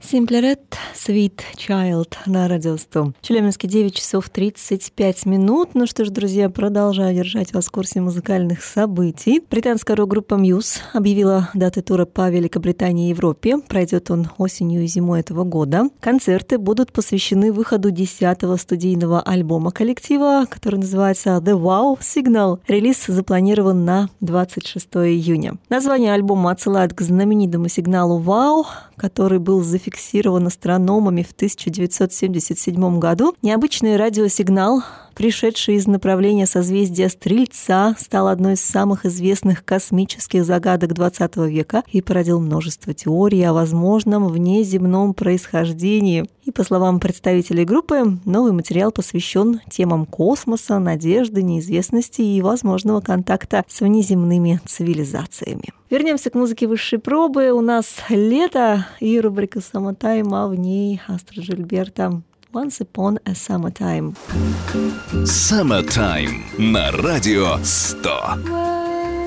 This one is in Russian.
Simple Red, Sweet Child на Радио 100. В Челябинске 9 часов 35 минут. Ну что ж, друзья, продолжаю держать вас в курсе музыкальных событий. Британская рок-группа Muse объявила даты тура по Великобритании и Европе. Пройдет он осенью и зимой этого года. Концерты будут посвящены выходу 10-го студийного альбома коллектива, который называется The Wow Signal. Релиз запланирован на 26 июня. Название альбома отсылает к знаменитому сигналу Wow, который был зафиксирован астрономами в 1977 году. Необычный радиосигнал, пришедший из направления созвездия Стрельца, стал одной из самых известных космических загадок XX века и породил множество теорий о возможном внеземном происхождении. И, по словам представителей группы, новый материал посвящен темам космоса, надежды, неизвестности и возможного контакта с внеземными цивилизациями. Вернемся к музыке высшей пробы. У нас лето и рубрика «Summertime», а в ней Астра Джильберта «Once Upon a Summertime». «Summertime» на Радио 100.